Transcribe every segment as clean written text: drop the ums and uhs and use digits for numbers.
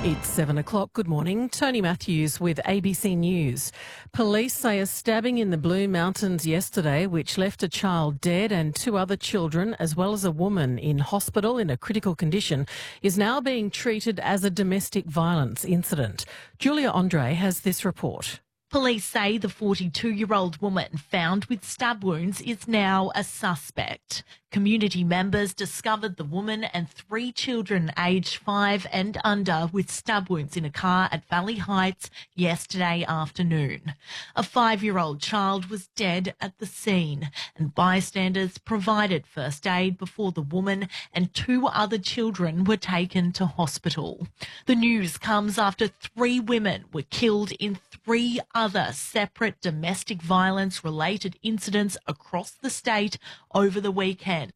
It's 7 o'clock. Good morning. Tony Matthews with ABC News. Police say a stabbing in the Blue Mountains yesterday, which left a child dead and two other children, as well as a woman in hospital in a critical condition, is now being treated as a domestic violence incident. Julia Andre has this report. Police say the 42-year-old woman found with stab wounds is now a suspect. Community members discovered the woman and three children aged 5 and under with stab wounds in a car at Valley Heights yesterday afternoon. A 5-year-old child was dead at the scene, and bystanders provided first aid before the woman and two other children were taken to hospital. The news comes after 3 women were killed in 3 other separate domestic violence-related incidents across the state over the weekend.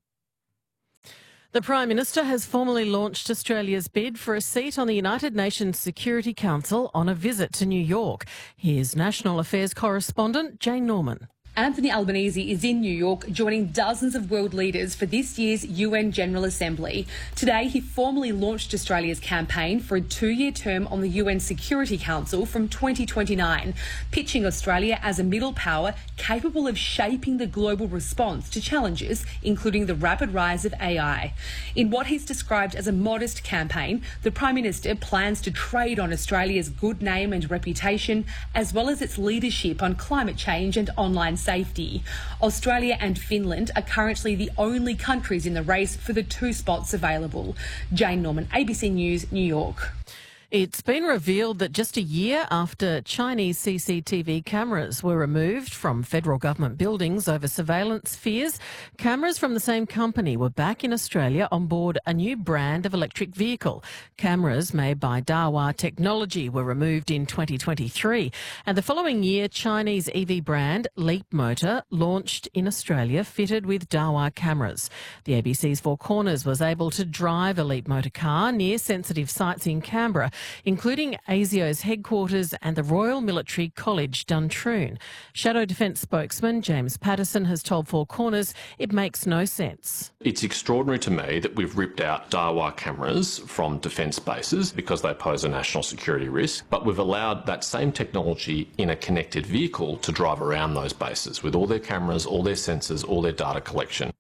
The Prime Minister has formally launched Australia's bid for a seat on the United Nations Security Council on a visit to New York. Here's National Affairs correspondent Jane Norman. Anthony Albanese is in New York, joining dozens of world leaders for this year's UN General Assembly. Today, he formally launched Australia's campaign for a 2-year term on the UN Security Council from 2029, pitching Australia as a middle power capable of shaping the global response to challenges, including the rapid rise of AI. In what he's described as a modest campaign, the Prime Minister plans to trade on Australia's good name and reputation, as well as its leadership on climate change and online safety. Australia and Finland are currently the only countries in the race for the 2 spots available. Jane Norman, ABC News, New York. It's been revealed that just a year after Chinese CCTV cameras were removed from federal government buildings over surveillance fears, cameras from the same company were back in Australia on board a new brand of electric vehicle. Cameras made by Dahua Technology were removed in 2023, and the following year, Chinese EV brand Leapmotor launched in Australia fitted with Dahua cameras. The ABC's Four Corners was able to drive a Leapmotor car near sensitive sites in Canberra, including ASIO's headquarters and the Royal Military College Duntroon. Shadow Defence spokesman James Patterson has told Four Corners it makes no sense. It's extraordinary to me that we've ripped out Dahua cameras from defence bases because they pose a national security risk, but we've allowed that same technology in a connected vehicle to drive around those bases with all their cameras, all their sensors, all their data collection.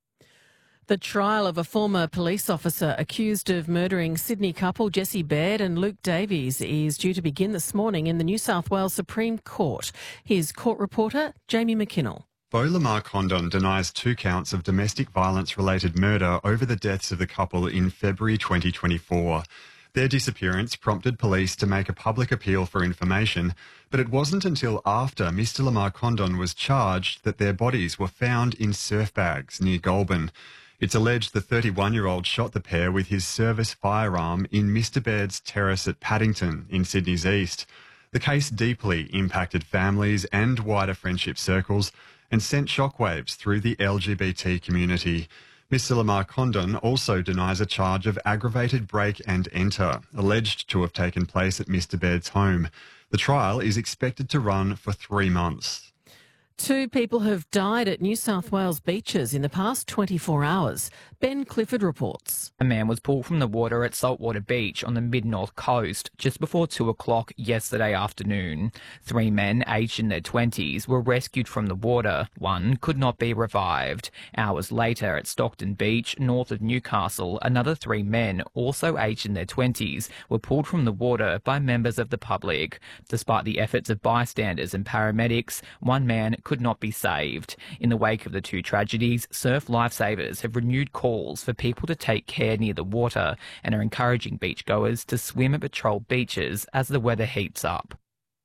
The trial of a former police officer accused of murdering Sydney couple Jessie Baird and Luke Davies is due to begin this morning in the New South Wales Supreme Court. Here's court reporter Jamie McKinnell. Beau Lamar Condon denies 2 counts of domestic violence-related murder over the deaths of the couple in February 2024. Their disappearance prompted police to make a public appeal for information, but it wasn't until after Mr Lamar Condon was charged that their bodies were found in surf bags near Goulburn. It's alleged the 31-year-old shot the pair with his service firearm in Mr Baird's terrace at Paddington in Sydney's east. The case deeply impacted families and wider friendship circles and sent shockwaves through the LGBT community. Mr Lamar Condon also denies a charge of aggravated break and enter, alleged to have taken place at Mr Baird's home. The trial is expected to run for 3 months. 2 people have died at New South Wales beaches in the past 24 hours. Ben Clifford reports. A man was pulled from the water at Saltwater Beach on the mid-north coast just before 2 o'clock yesterday afternoon. 3 men aged in their 20s were rescued from the water. 1 could not be revived. Hours later at Stockton Beach, north of Newcastle, another 3 men, also aged in their 20s, were pulled from the water by members of the public. Despite the efforts of bystanders and paramedics, 1 man could not be saved. In the wake of the 2 tragedies, surf lifesavers have renewed calls for people to take care near the water and are encouraging beachgoers to swim and patrol beaches as the weather heats up.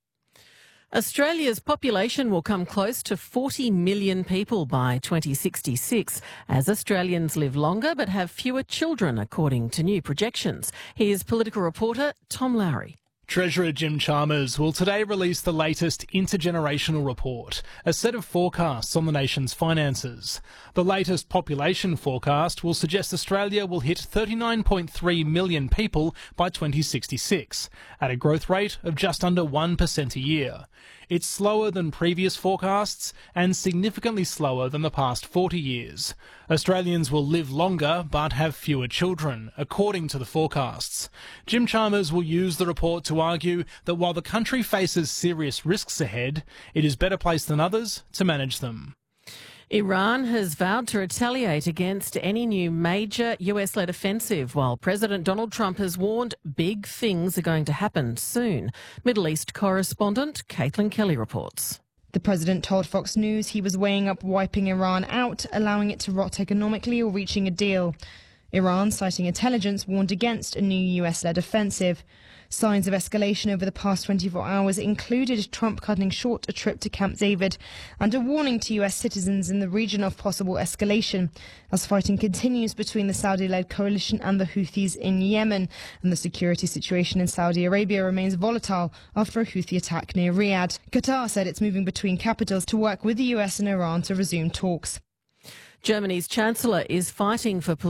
Australia's population will come close to 40 million people by 2066 as Australians live longer but have fewer children, according to new projections. Here's political reporter Tom Lowry. Treasurer Jim Chalmers will today release the latest intergenerational report, a set of forecasts on the nation's finances. The latest population forecast will suggest Australia will hit 39.3 million people by 2066, at a growth rate of just under 1% a year. It's slower than previous forecasts and significantly slower than the past 40 years. Australians will live longer but have fewer children, according to the forecasts. Jim Chalmers will use the report to argue that while the country faces serious risks ahead, it is better placed than others to manage them. Iran has vowed to retaliate against any new major US-led offensive, while President Donald Trump has warned big things are going to happen soon. Middle East correspondent Caitlin Kelly reports. The president told Fox News he was weighing up wiping Iran out, allowing it to rot economically or reaching a deal. Iran, citing intelligence, warned against a new US-led offensive. Signs of escalation over the past 24 hours included Trump cutting short a trip to Camp David and a warning to US citizens in the region of possible escalation as fighting continues between the Saudi-led coalition and the Houthis in Yemen, and the security situation in Saudi Arabia remains volatile after a Houthi attack near Riyadh. Qatar said it's moving between capitals to work with the US and Iran to resume talks. Germany's Chancellor is fighting for